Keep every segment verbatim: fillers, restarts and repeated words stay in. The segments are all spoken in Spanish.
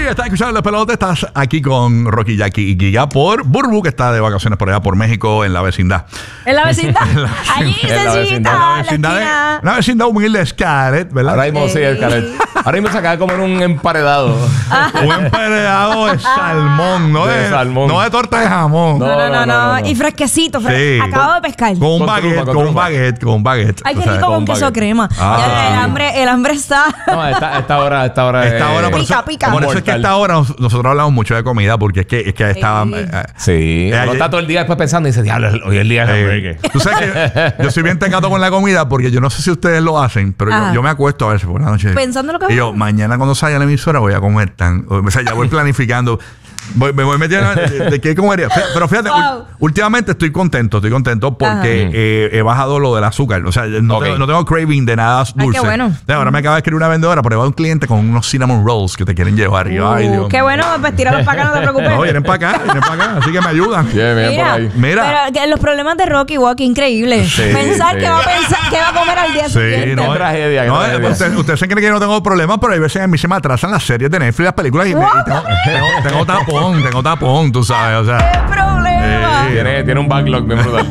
estás escuchando el pelote. Estás aquí con Rocky, Jackie y Giga por Burbu, que está de vacaciones por allá por México, en la vecindad. ¿En la vecindad? Allí, sencillita, la vecindad, de, una vecindad humilde, Scarlett, ¿verdad? Ahora mismo sí, Scarlett. Ahora mismo se acaba de comer un emparedado. Un emparedado de salmón, no de, de salmón. No de torta de jamón. No, no, no. no, no, no. Y fresquecito, fre sí. Acabo de pescar. Con un con baguette, trufa, con, con un baguette, con un baguette. Ay, qué rico con, con queso crema. Ah. Ya, el hambre, el hambre está. No, esta, esta hora, esta hora. Esta hora, eh, por pica, eso, pica. Por eso es que a esta hora nosotros hablamos mucho de comida, porque es que, es que estaba. Sí. Eh, sí. Uno está todo el día después pensando y dice, diablo, hoy es el día de hamburgues. Tú sabes que yo soy bien tecato con la comida, porque yo no sé si ustedes lo hacen, pero yo, yo me acuesto a veces por la noche. Pensando lo que Y yo, mañana cuando salga la emisora voy a comer tan. O sea, ya voy planificando. Voy, me voy metiendo de, de qué comería. Pero fíjate, wow. últimamente estoy contento, estoy contento porque eh, he bajado lo del azúcar. O sea, no, okay. tengo, no tengo craving de nada dulce. Ay, qué bueno. De ahora me acaba de escribir una vendedora, pero va un cliente con unos cinnamon rolls que te quieren llevar. Y yo, uh, ay, Dios. Qué bueno, pues tíralos para acá, no te preocupes. No, vienen para acá, vienen para acá, así que me ayudan. Yeah, mira, mira, por ahí. Mira. Pero que los problemas de Rocky, wow, qué increíble. Sí, pensar sí. que va a pensar que va a comer al día sí, siguiente. No, qué tragedia. Qué no, tragedia. Ustedes usted se creen que yo no tengo problemas, pero hay veces a mí se me atrasan las series de Netflix, las películas y, me, y tengo, tengo, tengo tapón, tengo tapón, tú sabes. O sea, ¡qué problema! Eh, tiene, tiene un backlog bien brutal.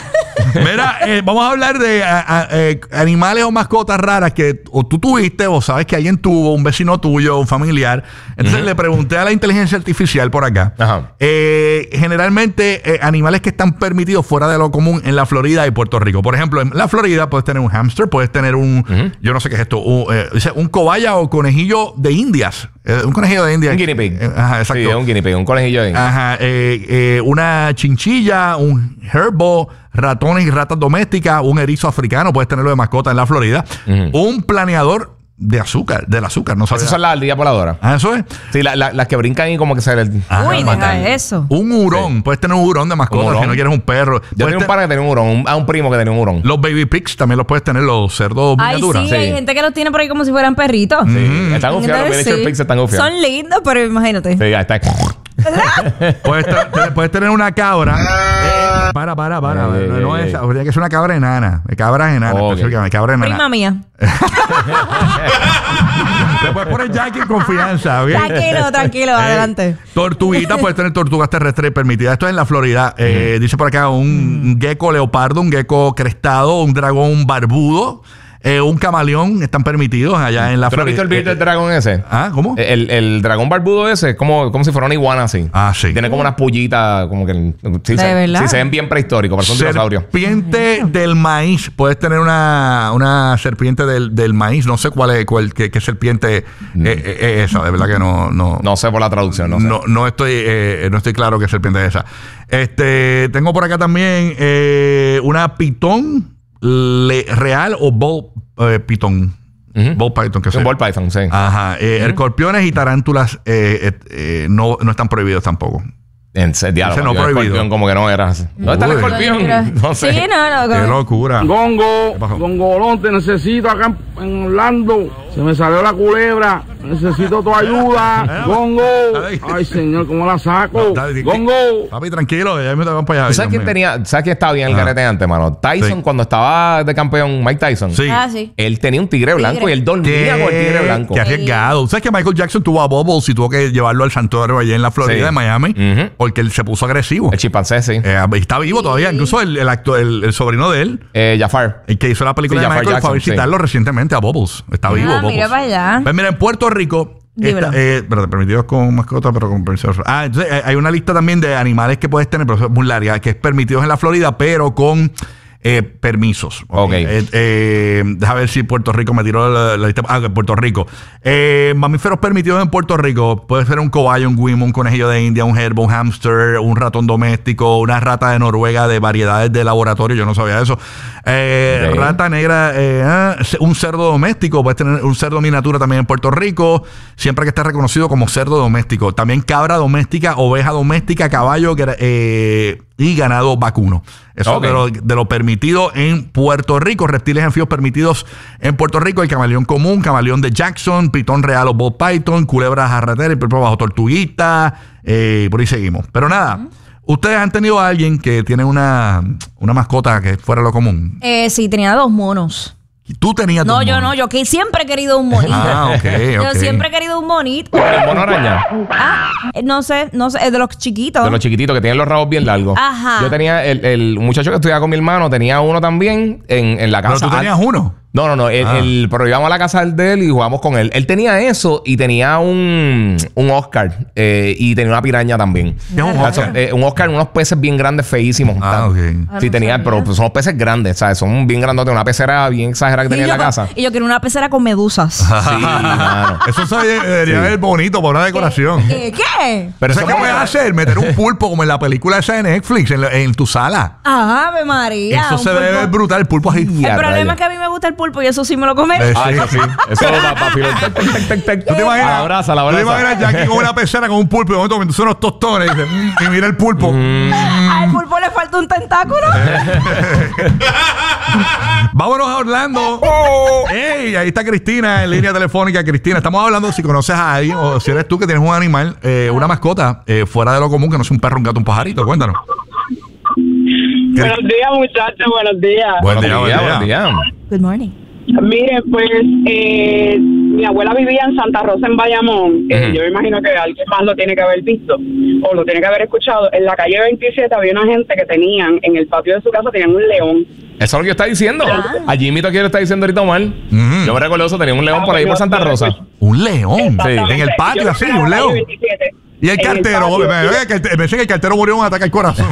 Mira, eh, vamos a hablar de a, a, eh, animales o mascotas raras que o tú tuviste o sabes que alguien tuvo, un vecino tuyo, un familiar. Entonces uh-huh. le pregunté a la inteligencia artificial por acá. Uh-huh. eh, generalmente eh, animales que están permitidos fuera de lo común en la Florida y Puerto Rico. Por ejemplo, en la Florida puedes tener un hámster, puedes tener un, uh-huh. yo no sé qué es esto, un, eh, un cobaya o conejillo de Indias. Eh, un conejillo de Indias. Un guinea pig. Eh, ajá, exacto. Sí, un guinea pig, un conejillo de Indias. Ajá, eh, eh, una chinchilla, un herbo, ratones y ratas domésticas, un erizo africano, puedes tenerlo de mascota en la Florida, uh-huh. un planeador de azúcar, del azúcar, no sabía. Esas son las ardillas voladoras. Ah, eso es. Sí, las la, la que brincan y como que se le. Ah, uy, deja eso. Un hurón, sí. puedes tener un hurón de mascota si no quieres un perro. Yo tenía un par que tenía un hurón, un, a un primo que tenía un hurón. Los baby pigs también los puedes tener, los cerdos Ay, miniaturas. Sí, sí, hay gente que los tiene por ahí como si fueran perritos. Sí, mm. están gufiados, los miniature pigs están gufiados. Son lindos, pero imagínate. Sí, ya está. puedes, te, puedes tener una cabra. Eh, para, para, para. Ey, no, no ey, esa. Habría que ser una cabra enana. Cabra enana. Oh, okay. Cabra enana. Prima mía. Te puedes poner Jackie en confianza. ¿Bien? Tranquilo, tranquilo, eh, adelante. Tortuguitas, puedes tener tortugas terrestres permitidas. Esto es en la Florida. Eh, mm. Dice por acá un mm. gecko leopardo, un gecko crestado, un dragón barbudo. Eh, un camaleón están permitidos allá en la Florida. ¿Pero has visto el video del dragón ese? Ah, ¿cómo? El, el dragón barbudo ese es como, como si fuera una iguana así. Ah, sí. Tiene como unas pullitas, como que... Sí, ¿De se, verdad? Sí, se ven bien prehistóricos, pero son dinosaurios. Serpiente del maíz. Puedes tener una, una serpiente del, del maíz. No sé cuál es, cuál, qué, qué serpiente mm. es eh, esa. De verdad que no... No, no sé por la traducción, no sé. No, no, estoy, eh, no estoy claro qué serpiente es esa. Este, tengo por acá también eh, una pitón le, real o ball eh, pitón. Uh-huh. Ball python, que es un ball python, sí. Ajá. Eh, uh-huh. Escorpiones y tarántulas eh, eh, eh, no, no están prohibidos tampoco. En serio, no prohibido. Como que no era así. ¿Dónde está el escorpión? No sé. Sí, no, no. Qué locura. Gongo, Gongolón, te necesito acá en Orlando. Se me salió la culebra. Necesito tu ayuda. Gongo. Ay, señor, ¿cómo la saco? Gongo. Papi, tranquilo, ya me van para allá. ¿Sabes quién tenía? ¿Sabes quién estaba bien el garete antes, mano? Tyson, sí. cuando estaba de campeón, Mike Tyson. Sí. Ah, sí. Él tenía un tigre blanco tigre. y él dormía con el tigre blanco. Qué arriesgado. ¿Sabes que Michael Jackson tuvo a Bubbles y tuvo que llevarlo al santuario allá en la Florida sí. de Miami? Uh-huh. Porque él se puso agresivo. El chimpancé, sí. Eh, está vivo todavía. Sí. Incluso el, el, actor, el, el sobrino de él. Eh, Jafar. El que hizo la película sí, de Michael Jackson, fue a visitarlo sí. recientemente a Bubbles. Está ah, vivo Bubbles. Mira para allá. Pues mira, en Puerto Rico... Esta, eh, pero permitidos con mascotas, pero con permiso. Ah, entonces eh, hay una lista también de animales que puedes tener, pero eso es muy larga, que es permitidos en la Florida, pero con eh, permisos. Okay. okay. Eh, eh, deja ver si Puerto Rico me tiró la, la lista. Ah, Puerto Rico. Eh, mamíferos permitidos en Puerto Rico. Puede ser un cobayo, un guimo, un conejillo de India, un herbo, un hámster, un ratón doméstico, una rata de Noruega de variedades de laboratorio. Yo no sabía eso. Eh, okay. Rata negra, eh, un cerdo doméstico. Puedes tener un cerdo miniatura también en Puerto Rico, siempre que esté reconocido como cerdo doméstico. También cabra doméstica, oveja doméstica, caballo eh, y ganado vacuno. Eso okay. de, lo, de lo permitido en Puerto Rico. Reptiles anfibios permitidos en Puerto Rico: el camaleón común, camaleón de Jackson, pitón real o ball python, culebra jarratera y por bajo tortuguita. Eh, por ahí seguimos. Pero nada. Uh-huh. ¿Ustedes han tenido a alguien que tiene una, una mascota que fuera lo común? Eh, sí, tenía dos monos. Tú tenías No, dos yo monos. no, yo que siempre he querido un monito. Ah, ok, Yo ok. siempre he querido un monito. ¿El mono araña? Ah, eh, no sé, no sé, es de los chiquitos. De los chiquititos que tienen los rabos bien largos. Ajá. Yo tenía, el, el muchacho que estudiaba con mi hermano tenía uno también en, en la casa. Pero tú tenías uno. No, no, no. El, Ah. el- pero íbamos a la casa de él y jugamos con él. Él tenía eso y tenía un, un Oscar eh, y tenía una piraña también. ¿Qué es un O sea, Oscar? son, eh, un Oscar, unos peces bien grandes, feísimos. Ah, ok. Ah, Sí, no tenía, sabía. pero pues, son peces grandes, ¿sabes? Son bien grandotes. Una pecera bien exagerada que tenía y, en yo, la casa. y yo quiero una pecera con medusas. Sí, mano. Eso se debería ver bonito para una decoración. ¿Qué? ¿Qué? Pero ¿Sabes eso qué puedes hacer? Meter un pulpo como en la película esa de Netflix en, la- en tu sala. Ave María. Eso un se debe pulpo. ver brutal, el pulpo así. El Ya, problema rayos. es que a mí me gusta el pulpo y eso sí me lo come. Eh, Ah, eso sí. Eso va para filo. Tec, tec, tec, tec, tec. ¿Tú te imaginas? A la brasa, a la ¿Tú te brasa. imaginas Jackie con una pecera con un pulpo y de momento comiéndose unos tostones y, dice, "Mm", y mira el pulpo? Al pulpo le falta un tentáculo. Vámonos a Orlando. ¡Ey! Ahí está Cristina en línea telefónica. Cristina, estamos hablando si conoces a alguien o si eres tú que tienes un animal, eh, una mascota eh, fuera de lo común, que no sea un perro, un gato, un pajarito. Cuéntanos. Buenos días, muchachos, buenos días. Buen Buenos día, buen días, día. buen día. Good morning. Miren, pues eh, mi abuela vivía en Santa Rosa, en Bayamón. Eh, Ujú. yo me imagino que alguien más lo tiene que haber visto o lo tiene que haber escuchado. En la calle veintisiete había una gente que tenían, en el patio de su casa, tenían un león. Eso es lo que yo estaba diciendo. A Jimmy Toquio le está diciendo ahorita Omar. Ujú. Yo me recuerdo eso, tenía un león por ahí por Santa Rosa. Un león. Exactamente. En el patio, Yo así, vivía en un la calle león. veintisiete. Y el En cartero, patio. me, me- el carte- me dicen que el cartero murió de un ataque al corazón.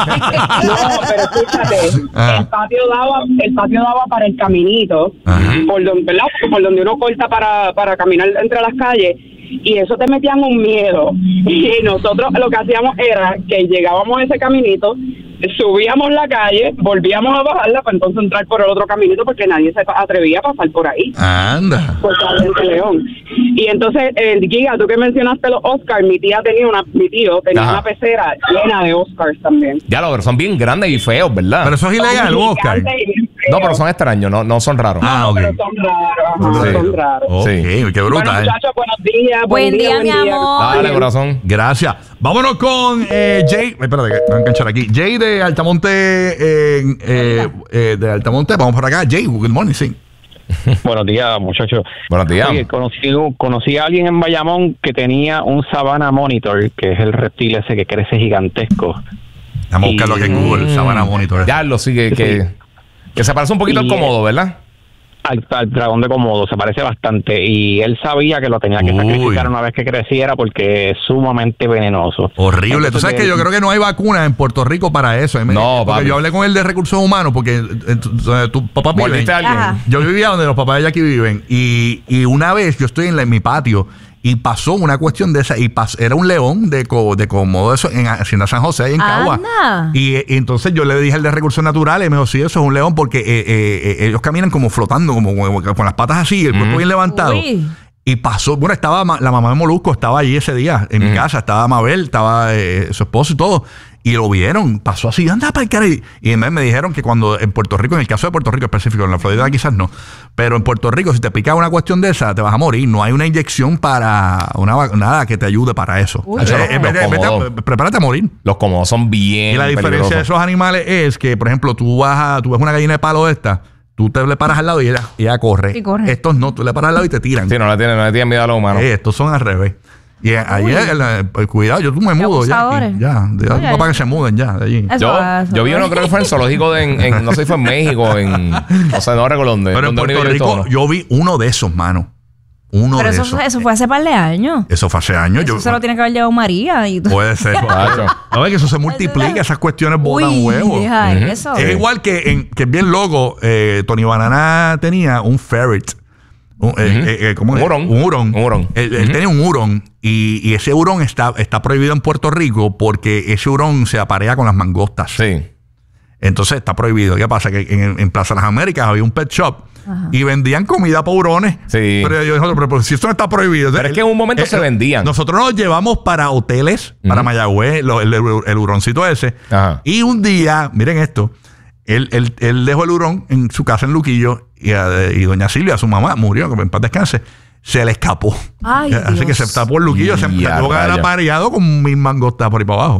No, pero escúchate, Ah. el patio daba, el patio daba para el caminito, Ajá. por donde, ¿verdad? Por donde uno corta para, para caminar entre las calles, y eso te metían un miedo. Y nosotros lo que hacíamos era que llegábamos a ese caminito, subíamos la calle, volvíamos a bajarla para entonces entrar por el otro caminito porque nadie se atrevía a pasar por ahí. Anda. Por Valiente León. Y entonces, el Giga, tú que mencionaste los Oscars, mi tía tenía una, mi tío tenía Ajá. una pecera llena de Oscars también. Ya lo, pero son bien grandes y feos, ¿verdad? Pero eso es ilegal, Oscar. Gigantes y bien No, feos. pero son extraños, no, no son raros. Ah, ok. Pero son raros, ajá, Sí. son raros. Ok, Sí. qué Bueno, brutal. muchachos, buenos días. Buen día, mi amor. Dale, corazón. Gracias. Vámonos con eh, Jay. Ay, espérate, que me voy a enganchar aquí. Jay de Altamonte. eh, eh, eh, de Altamonte. Vamos por acá. Jay, good morning, sí. Buenos días, muchachos. Buenos días. Oye, conocí, conocí a alguien en Bayamón que tenía un Savannah Monitor, que es el reptil ese que crece gigantesco. Vamos a buscarlo aquí en Google. Mm. Savannah Monitor. Ya lo sigue, que, que se parece un poquito al Y, cómodo, ¿verdad? Al, al dragón de Komodo, se parece bastante. Y él sabía que lo tenía que Uy. sacrificar una vez que creciera porque es sumamente venenoso. Horrible. Tú Entonces, sabes que yo creo que no hay vacuna en Puerto Rico para eso. ¿eh? No, porque papi. yo hablé con el de recursos humanos porque eh, tu, eh, tu papá vive. ¿Mordiste a alguien? Ajá. Yo vivía donde los papás de Jackie viven y, y una vez yo estoy en, la- en mi patio y pasó una cuestión de esa y pas- era un león de, co, de Komodo eso, en Hacienda San José ahí en Cagua. Anda. Y, y entonces yo le dije al de recursos naturales y me dijo, sí, eso es un león porque eh, eh, eh, ellos caminan como flotando, como, como con las patas así, el cuerpo bien levantado. Uy. Y pasó, bueno, estaba ma- la mamá de Molusco, estaba allí ese día en mi casa, estaba Mabel, estaba eh, su esposo y todo. Y lo vieron, pasó así, anda para el cara. Y y me, me dijeron que cuando en Puerto Rico, en el caso de Puerto Rico específico, en la Florida quizás no, pero en Puerto Rico, si te pica una cuestión de esa, te vas a morir. No hay una inyección para una vac- nada que te ayude para eso. Uy. O sea, Los en vez de- en vez de- cómodos. prepárate a morir. Los cómodos son bien Y la diferencia peligrosos. de esos animales es que, por ejemplo, tú vas a, tú ves una gallina de palo de esta, tú te le paras al lado y ella, ella corre. Sí, corre. Estos no, tú le paras al lado y te tiran. Sí, no le tienen, no le tienen miedo a los humanos. Eh, estos son al revés. Y ayer, el- el- cuidado, yo tú me Qué mudo ya. abusadores. Aquí, ya, de- Oye. papá que se muden ya de allí. Eso Yo, pasa. yo vi uno, creo que fue en el zoológico de, en, en- no sé si fue en México, en, no sé, no recuerdo dónde. Pero en dónde Puerto yo he visto Rico uno. yo vi uno de esos, mano. Uno Pero de eso, esos. eso fue hace par de años. Eso fue hace años. Eso yo, se lo tiene que haber llevado María. Y todo. Puede ser. Tacho. No, es que eso se multiplica, esas cuestiones botan Uy, huevos. deja Ujú. eso. Es igual que, en, que es bien loco. eh, Tony Banana tenía un ferret. Un, eh, eh, eh, ¿cómo Un es? hurón. Un hurón. Un hurón. Él, él Ujú. tenía un hurón. Y, y ese hurón está, está prohibido en Puerto Rico porque ese hurón se aparea con las mangostas. Sí. Entonces está prohibido. ¿Qué pasa? Que en, en Plaza Las Américas había un pet shop y vendían comida para hurones. Sí. Pero yo dije, pero, pero si esto no está prohibido. Pero es que en un momento se vendían. Nosotros nos llevamos para hoteles, para Ujú. Mayagüez, lo- el, el, el huroncito ese. Ajá. Y un día, miren esto, él, él, él dejó el hurón en su casa en Luquillo y, a- y doña Silvia, su mamá, murió, que en paz descanse. Se le escapó. Ay, Así Dios. que se tapó el Luquillo, se, se Ya, tuvo que haber rayos. apareado con mis mangostas por ahí para abajo.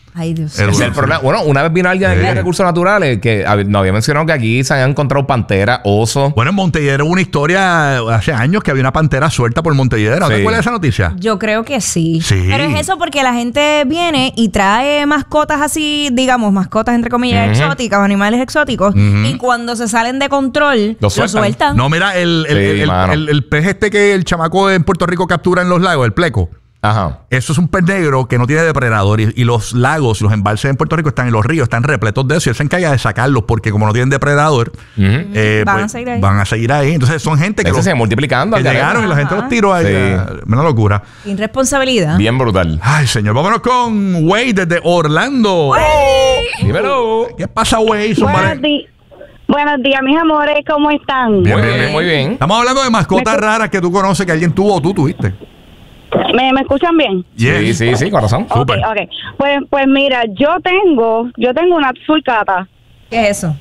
Ay, Dios. Ese es el problema. Bueno, una vez vino alguien aquí de recursos naturales que hab- nos había mencionado que aquí se habían encontrado panteras, osos. Bueno, en Montelledero hubo una historia hace años que había una pantera suelta por Montelledero. ¿Te Sí. acuerdas de esa noticia? Yo creo que sí. Sí. Pero es eso porque la gente viene y trae mascotas así, digamos, mascotas entre comillas Ujú. exóticas o animales exóticos. Ujú. Y cuando se salen de control, Lo lo sueltan. sueltan. No, mira, el, el, Sí, el- el- mano. el- el pez este que el chamaco en Puerto Rico captura en los lagos, el pleco. Ajá. Eso es un pez negro que no tiene depredador y, y los lagos, los embalses en Puerto Rico están en los ríos, están repletos de eso y él se encarga de sacarlos porque como no tienen depredador, eh, Van pues, a seguir ahí. van a seguir ahí. Entonces son gente que, Ese los- se multiplicando. que al garete. llegaron y la gente Ajá. los tiró ahí. Sí. eh, Una locura. Irresponsabilidad. Bien brutal. Ay, señor. Vámonos con Wade desde Orlando. Dímelo. ¿Qué pasa, Wade? Son Buenos, varias- di- Buenos días, mis amores, ¿cómo están? Bien, Muy bien, bien, muy bien. Estamos hablando de mascotas raras que tú conoces, que alguien tuvo o tú tuviste. ¿Me, me escuchan bien? Sí, sí, sí, corazón. Súper. Ok, ok. Pues, pues mira, yo tengo, yo tengo una sulcata, ¿Qué es eso?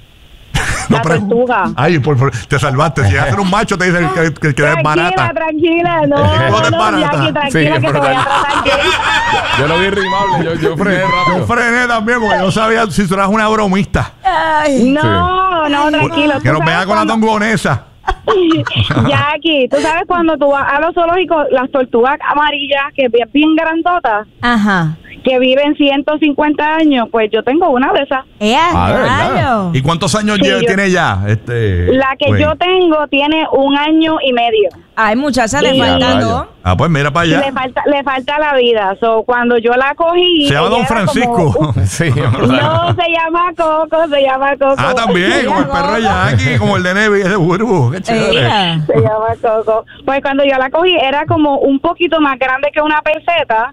la pero- tortuga. Ay, por favor, te salvaste. Si llegas a ser un macho, te dicen que, que, que eres Tranquila, barata. tranquila, no, ¿Cómo te no, barata? Jackie, Sí, tranquila es que te voy a brutal. tratar bien. Yo lo vi rimable, yo, yo frené Yo rápido. frené también porque yo sabía si tú eras una bromista. Ay. No, no, tranquilo. Que Tú nos sabes vea con la cuando- tongonesa. Jackie, tú sabes cuando tú vas a los zoológicos, las tortugas amarillas, que es bien- bien grandotas, Ajá. que viven ciento cincuenta años, pues yo tengo una de esas. ¡Eh, Ah, ¿de verdad? rayo! ¿Y cuántos años Sí, lleva- yo- tiene ya? Este, La que güey? yo tengo tiene un año y medio. Ay, muchacha, le Sí. faltan Ya, dos. Ah, pues mira para Y allá. le falta, le falta la vida. So, cuando yo la cogí. Se llama ella Don era Francisco. como- Sí, es brutal. no, se llama Coco, se llama Coco. Ah, también, Se como el llama perro de Coco. Jackie, como el de Nevi, ese burbu. Qué chévere. Ea. Se llama Coco. Pues cuando yo la cogí era como un poquito más grande que una peseta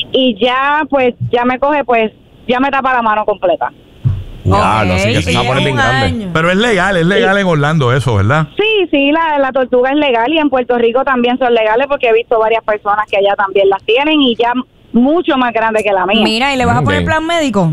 y ya, pues, ya me coge, pues, ya me tapa la mano completa. Diablo, Ok, sí que se va a poner tiene bien un grande. año. Pero es legal, es legal en Orlando eso, ¿verdad? Sí, sí, la, la tortuga es legal y en Puerto Rico también son legales porque he visto varias personas que allá también las tienen y ya mucho más grande que la mía. Mira, ¿y le vas a poner Ok. plan médico?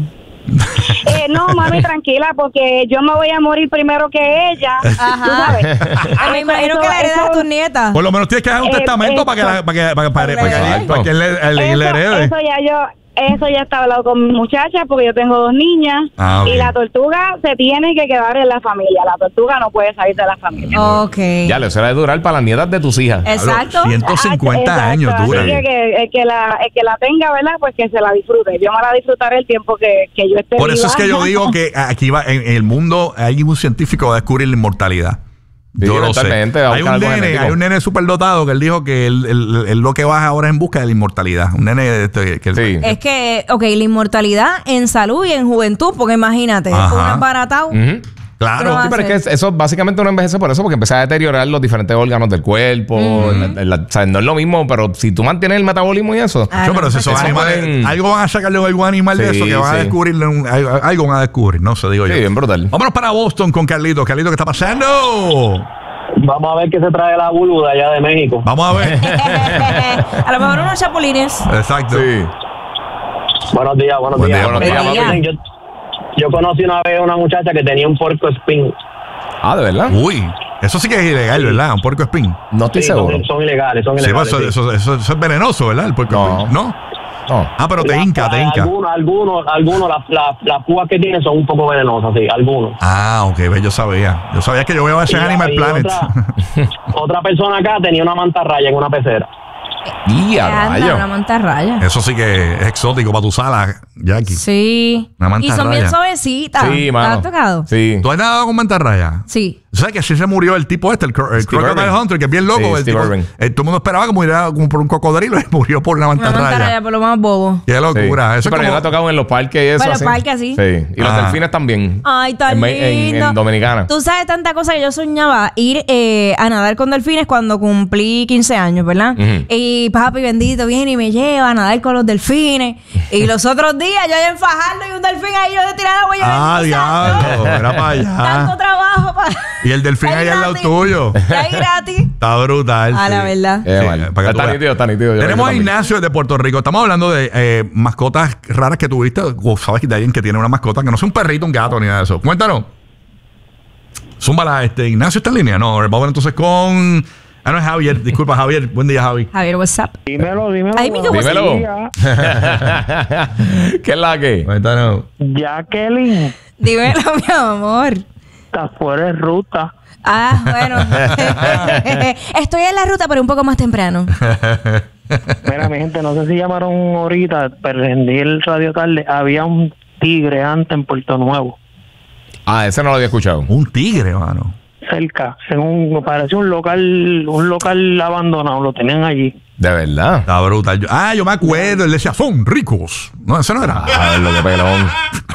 Eh, no, mami, tranquila, porque yo me voy a morir primero que ella. Ajá. ¿Tú sabes? Ah, me imagino Eso- que la heredas eso- a tus nietas. Por lo menos tienes que dejar un Eh, testamento para que, la, para que, para, que- para, que- para que- Exacto. para que él, le- él- él le Eso, herede. eso ya yo, eso ya está hablado con mi muchacha porque yo tengo dos niñas Ah, ok. y la tortuga se tiene que quedar en la familia. La tortuga no puede salir de la familia. Ok. Ya, le será de durar para las nietas de tus hijas. Exacto. ciento cincuenta Exacto, años así dura. que, que el, que la, el que la tenga, ¿verdad? Pues que se la disfrute. Yo me la disfrutaré el tiempo que, que yo esté Por eso viva. es que yo digo que aquí va, en, en el mundo hay un científico que va a descubrir la inmortalidad. Sí, Yo lo sé. eventualmente va a Hay buscar un algo nene, genético. hay un nene superdotado que él dijo que él, él- él lo que va ahora es en busca de la inmortalidad. Un nene este, que él- Sí. Es que, ok, la inmortalidad en salud y en juventud, porque imagínate, Ajá. un abaratado. Ujú. Claro. Pero Sí, pero es que hacer. eso básicamente uno envejece por eso, porque empieza a deteriorar los diferentes órganos del cuerpo. la- la- o sea, no es lo mismo, pero si tú mantienes el metabolismo y eso. Ah, Yo, no, pero si pues son eso animales, pueden- algo van a sacarle a algún animal de Sí, eso que van a sí. descubrir, un- algo algo van a descubrir, no sé, digo yo. Sí, bien brutal. Vámonos para Boston con Carlito. Carlito, ¿qué está pasando? Vamos a ver qué se trae la Bulu de allá de México. Vamos a ver. a lo mejor unos chapulines. Exacto. Sí. Buenos días, buenos Buen días. día, buenos Mira, días. papi, Yo, yo conocí una vez una muchacha que tenía un porco spin. Ah, ¿de verdad? Uy, eso sí que es ilegal, ¿verdad? Un puerco espín. No estoy Sí, seguro. son, son ilegales, son Sí, ilegales. pues, eso, sí. eso, eso- eso es venenoso, ¿verdad? El puerco No. espín. ¿No? No. Ah, pero te La- hinca, te hinca. Algunos, algunos, algunos las, las, las púas que tienen son un poco venenosas, sí, algunos. Ah, ok, ve, yo sabía. Yo sabía que yo veo a ese Y- Animal y Planet. Otra, otra persona acá tenía una mantarraya en una pecera. Y a Anda, rayo. una mantarraya. Eso sí que es exótico para tu sala, Jackie. Sí. Una Y son bien mantarraya. suavecitas. Sí, ¿Te mano. has tocado? Sí. ¿Tú has nadado con mantarraya? Sí. ¿Sabes que así se murió el tipo este, el, cro- el Steve Crocodile Irwin. Hunter, que es bien loco? Sí, el Steve tipo- Irwin. eh, todo el mundo esperaba que muriera como por un cocodrilo y murió por una Una mantarraya. mantarraya por lo más bobo. Qué locura. Sí. Eso Sí, es pero yo como- la he tocado en los parques y eso. En los así. parques, así. Sí. Y los Ah. delfines también. Ay, tan en, Me- en- lindo. en Dominicana. Tú sabes tanta cosa que yo soñaba ir eh, a nadar con delfines cuando cumplí quince años, ¿verdad? Ujú. Y papi bendito viene y me lleva a nadar con los delfines. Y los otros días yo allá en Fajardo y un delfín ahí yo de tirar la huella. Ah, diablo. Era para Tanto allá. trabajo para. Y el delfín ahí al lado gratis. tuyo. Y ahí gratis. Está brutal. A la sí. verdad. Eh, Sí, vale. para que tú Está veas. nítido, está nítido. Yo Tenemos a creo que Ignacio de Puerto Rico. Estamos hablando de eh, mascotas raras que tuviste. O sabes que de alguien que tiene una mascota que no sea un perrito, un gato ni nada de eso. Cuéntanos. Zúmbala, este, Ignacio está en línea. No, vamos entonces con Ah, no, es Javier. Disculpa, Javier. Buen día, Javi. Javier, what's up? Dímelo, dímelo. Ay, mi que what's up. Dímelo. ¿Qué es la que? Cuéntanos. Jacqueline, Dímelo, mi amor. está fuera de ruta. Ah, bueno. Estoy en la ruta, pero un poco más temprano. Mira, mi gente, no sé si llamaron ahorita, prendí el radio tarde. Había un tigre antes en Puerto Nuevo, Ah, ese no lo había escuchado. Un tigre, mano. cerca. En un, parece un local, un local abandonado, lo tenían allí. De verdad. Está brutal. Yo- ah, yo me acuerdo. Él decía, son ricos. No, ese no era. Diablo, qué pelón.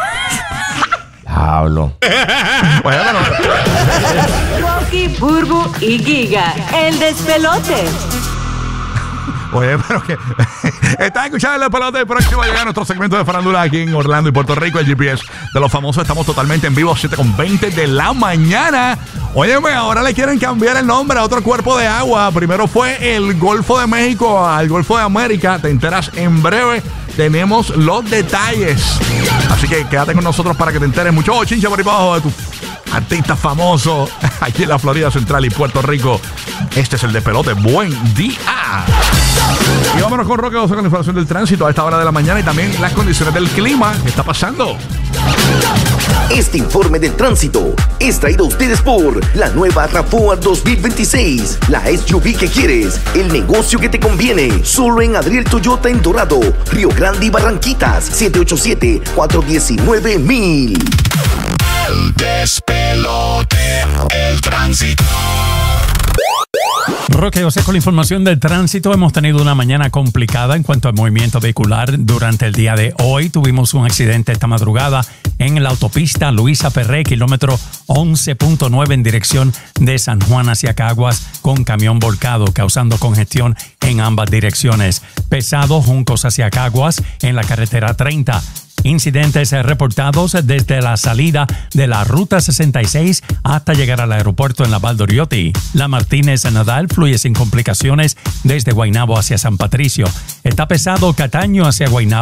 Diablo. Bueno, pero- Rocky, Burbu y Giga, el despelote. Oye, pero que estás escuchando el pelote. Próximo a llegar a nuestro segmento de farándula aquí en Orlando y Puerto Rico, el G P S de los famosos. Estamos totalmente en vivo, siete con veinte de la mañana. Óyeme, ahora le quieren cambiar el nombre a otro cuerpo de agua. Primero fue el Golfo de México al Golfo de América. Te enteras en breve. Tenemos los detalles. Así que quédate con nosotros para que te enteres mucho. Oh, chincha por ahí para abajo de tu artista famoso aquí en la Florida Central y Puerto Rico. Este es el de pelote. Buen día. Y vámonos con Roque José con la información del tránsito a esta hora de la mañana y también las condiciones del clima. ¿Qué está pasando? Este informe del tránsito es traído a ustedes por la nueva RAV4 dos mil veintiséis, la S U V que quieres, el negocio que te conviene, solo en Adriel Toyota en Dorado, Río Grande y Barranquitas, siete ocho siete, cuatro uno nueve, mil. El despelote, el tránsito. Roque José con la información del tránsito. Hemos tenido una mañana complicada en cuanto al movimiento vehicular durante el día de hoy. Tuvimos un accidente esta madrugada en la autopista Luisa Ferré, kilómetro once punto nueve en dirección de San Juan hacia Caguas, con camión volcado, causando congestión en ambas direcciones. Pesado, juncos hacia Caguas en la carretera treinta. Incidentes reportados desde la salida de la Ruta sesenta y seis hasta llegar al aeropuerto en la Valdoriotti. La Martínez Nadal fluye sin complicaciones desde Guaynabo hacia San Patricio. Está pesado Cataño hacia Guaynabo.